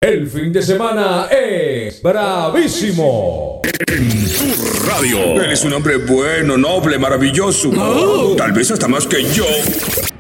El fin de semana es bravísimo. En tu radio. Él es un hombre bueno, noble, maravilloso. Tal vez hasta más que yo.